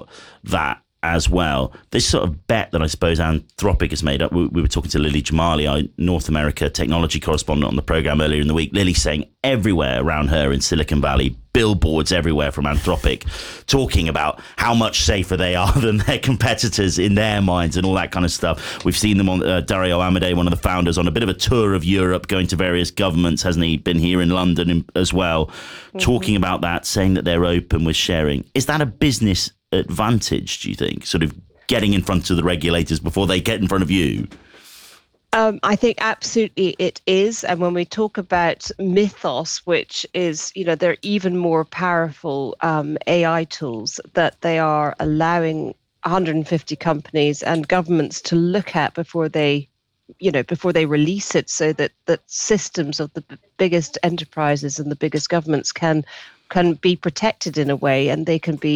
about that as well. This sort of bet that I suppose Anthropic has made up. We were talking to Lily Jamali, our North America technology correspondent, on the program earlier in the week. Lily saying everywhere around her in Silicon Valley, billboards everywhere from Anthropic, talking about how much safer they are than their competitors in their minds and all that kind of stuff. We've seen them on Dario Amodei, one of the founders, on a bit of a tour of Europe, going to various governments, hasn't he? Been here in London as well, talking about that, saying that they're open with sharing. Is that a business advantage, do you think, sort of getting in front of the regulators before they get in front of you? I think absolutely it is. And when we talk about Mythos, which is, they're even more powerful AI tools that they are allowing 150 companies and governments to look at before they release it, so that systems of the biggest enterprises and the biggest governments can be protected in a way, and they can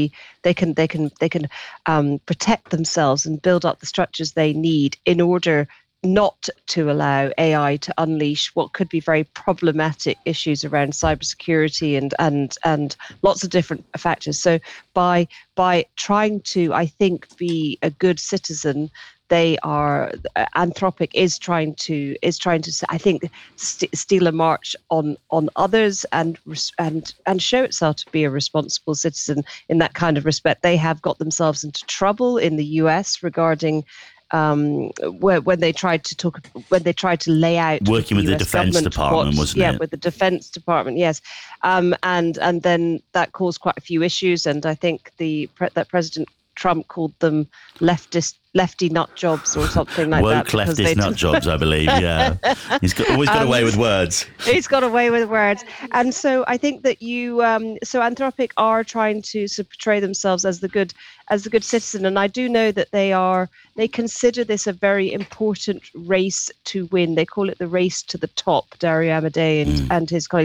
protect themselves and build up the structures they need in order not to allow AI to unleash what could be very problematic issues around cybersecurity and lots of different factors. So by trying to, I think, be a good citizen, Anthropic is trying to I think steal a march on others and show itself to be a responsible citizen in that kind of respect. They have got themselves into trouble in the US regarding when they tried to lay out working with the Defense Department, wasn't it? Yeah, with the Defense Department, yes, and then that caused quite a few issues, and I think that President Trump called them lefty nut jobs or something like Woke that. Woke leftist nut jobs, I believe, yeah. He's always got away with words. He's got away with words. And so I think that so Anthropic are trying to portray themselves as the good citizen. And I do know that they consider this a very important race to win. They call it the race to the top, Dario Amodei and his colleagues.